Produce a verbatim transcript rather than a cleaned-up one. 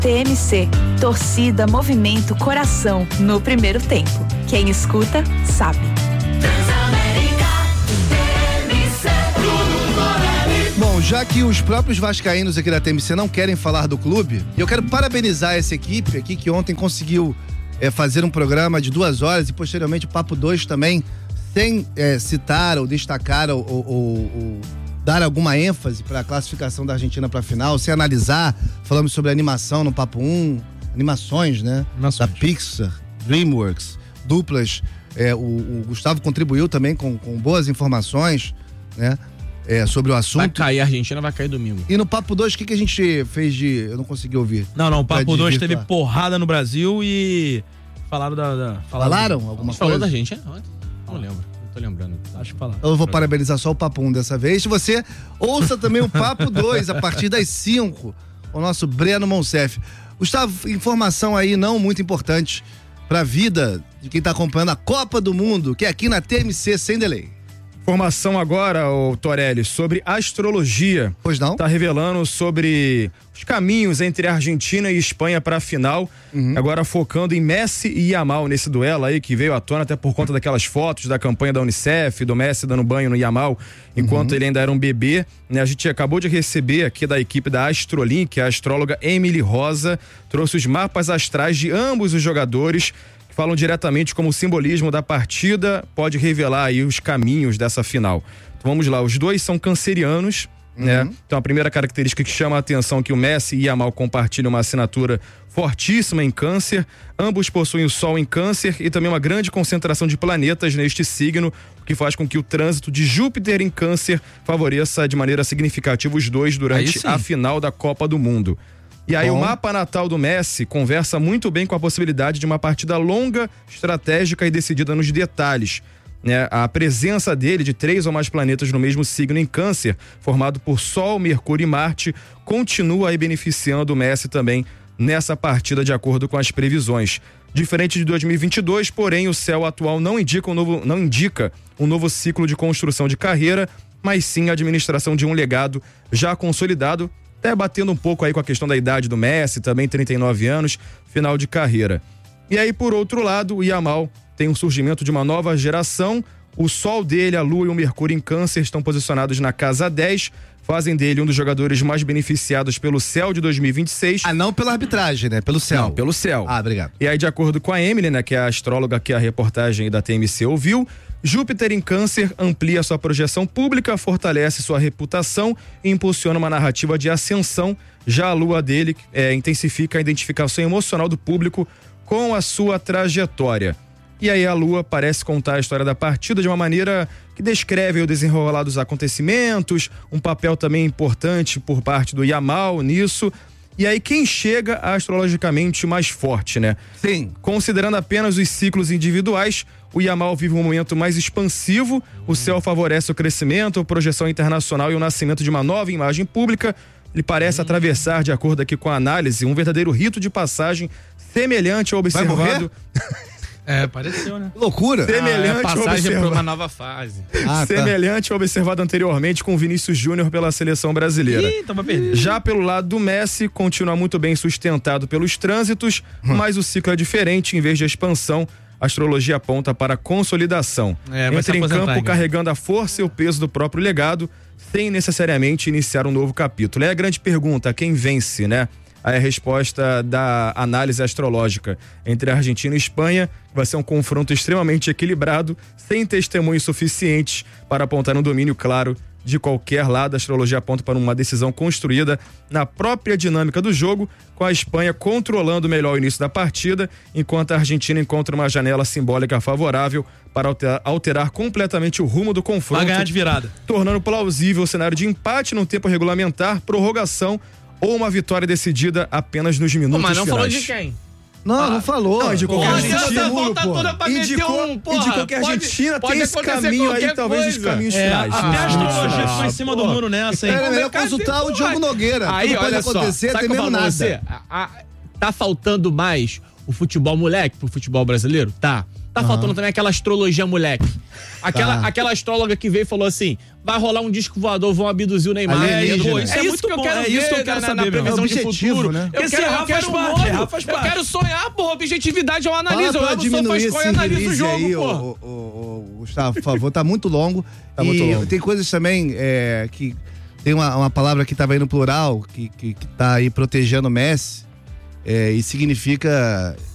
T M C, torcida, movimento, coração, no primeiro tempo. Quem escuta, sabe. Bom, já que os próprios vascaínos aqui da T M C não querem falar do clube, eu quero parabenizar essa equipe aqui que ontem conseguiu é, fazer um programa de duas horas e posteriormente o Papo dois também, sem é, citar ou destacar ou, ou, ou, ou dar alguma ênfase para a classificação da Argentina para a final, sem analisar. Falamos sobre animação no Papo um, animações, né? Animações. Da Pixar, DreamWorks, duplas. É, o, o Gustavo contribuiu também com, com boas informações, né? É, sobre o assunto. Vai cair, a Argentina vai cair domingo. E no Papo dois, o que, que a gente fez de... Eu não consegui ouvir. Não, não, o Papo dois teve porrada no Brasil e falaram da... da falaram, falaram alguma coisa? Falou da gente, é? Não lembro. Não tô lembrando. Acho que falaram. Eu vou parabenizar só o Papo um dessa vez. Se você ouça também o Papo dois a partir das cinco, o nosso Breno Monsef. Gustavo, informação aí não muito importante pra vida de quem tá acompanhando a Copa do Mundo, que é aqui na T M C Sem Delay. Informação agora, ô Torelli, sobre astrologia. Pois não? Tá revelando sobre os caminhos entre a Argentina e Espanha para a final. Uhum. Agora focando em Messi e Yamal nesse duelo aí que veio à tona até por conta daquelas fotos da campanha da Unicef, do Messi dando banho no Yamal enquanto uhum. ele ainda era um bebê. Né? A gente acabou de receber aqui da equipe da Astrolink, que é a astróloga Emily Rosa, trouxe os mapas astrais de ambos os jogadores, falam diretamente como o simbolismo da partida pode revelar aí os caminhos dessa final. Então vamos lá, os dois são cancerianos, uhum. né? Então a primeira característica que chama a atenção é que o Messi e Yamal compartilham uma assinatura fortíssima em câncer, ambos possuem o Sol em câncer e também uma grande concentração de planetas neste signo, o que faz com que o trânsito de Júpiter em câncer favoreça de maneira significativa os dois durante a final da Copa do Mundo. E aí Bom. o mapa natal do Messi conversa muito bem com a possibilidade de uma partida longa, estratégica e decidida nos detalhes. Né? A presença dele de três ou mais planetas no mesmo signo em câncer, formado por Sol, Mercúrio e Marte, continua aí beneficiando o Messi também nessa partida de acordo com as previsões. Diferente de dois mil e vinte e dois, porém, o céu atual não indica um novo, não indica um novo ciclo de construção de carreira, mas sim a administração de um legado já consolidado, até batendo um pouco aí com a questão da idade do Messi, também trinta e nove anos, final de carreira. E aí, por outro lado, o Yamal tem um surgimento de uma nova geração. O Sol dele, a Lua e o Mercúrio em Câncer estão posicionados na casa dez, fazem dele um dos jogadores mais beneficiados pelo céu de dois mil e vinte e seis. Ah, não pela arbitragem, né? Pelo céu. Não, pelo céu. Ah, obrigado. E aí, de acordo com a Emily, né, que é a astróloga que a reportagem da T M C ouviu, Júpiter em Câncer amplia sua projeção pública, fortalece sua reputação e impulsiona uma narrativa de ascensão. Já a Lua dele é, intensifica a identificação emocional do público com a sua trajetória. E aí a Lua parece contar a história da partida de uma maneira que descreve o desenrolar dos acontecimentos, um papel também importante por parte do Yamal nisso. E aí quem chega astrologicamente mais forte, né? Sim. Considerando apenas os ciclos individuais, o Yamal vive um momento mais expansivo, o céu favorece o crescimento, a projeção internacional e o nascimento de uma nova imagem pública. Ele parece hum. atravessar, de acordo aqui com a análise, um verdadeiro rito de passagem semelhante ao observado... É, pareceu, né? Loucura. Semelhante ah, é passagem para uma nova fase. Ah, Semelhante tá. ao observado anteriormente com Vinícius Júnior pela seleção brasileira. Ih, tava perdido. Já pelo lado do Messi, continua muito bem sustentado pelos trânsitos, hum. mas o ciclo é diferente. Em vez de expansão, a astrologia aponta para consolidação. É, Entra em campo aqui. carregando a força e o peso do próprio legado, sem necessariamente iniciar um novo capítulo. É a grande pergunta, quem vence, né? Aí a resposta da análise astrológica entre a Argentina e a Espanha vai ser um confronto extremamente equilibrado, sem testemunhos suficientes para apontar um domínio claro de qualquer lado. A astrologia aponta para uma decisão construída na própria dinâmica do jogo, com a Espanha controlando melhor o início da partida, enquanto a Argentina encontra uma janela simbólica favorável para alterar, alterar completamente o rumo do confronto. Vai ganhar de virada. Tornando plausível o cenário de empate no tempo regulamentar, prorrogação ou uma vitória decidida apenas nos minutos finais. Mas não falou de quem? Não, ah, não falou. Não, indicou pô, que a Argentina... Volta toda pra indicou, um, porra, indicou que a Argentina pode, tem pode esse caminho aí, talvez, coisa. os caminhos é, finais. Até a astrologia ficou em cima do muro nessa, hein? É melhor consultar o Diogo Nogueira. Aí, pode olha acontecer, só, tem mesmo nada. Você? A, a, tá faltando mais o futebol moleque pro futebol brasileiro? Tá. Tá uhum. faltando também aquela astrologia moleque. Aquela, tá. aquela astróloga que veio e falou assim: vai rolar um disco voador, vão abduzir o Neymar. É, é, pô, isso é, é muito que eu quero é ver, isso que eu quero na, saber, na previsão é de futuro. Né? Eu quero, eu quero um parte, olho, eu quero sonhar, porra, objetividade eu analiso. Eu abro só faz e analiso o jogo, aí, porra. O, o, o, Gustavo, por favor, tá muito longo. Tá e muito longo. Tem coisas também é, que... Tem uma, uma palavra que tava aí no plural, que, que, que tá aí protegendo o Messi, é, e significa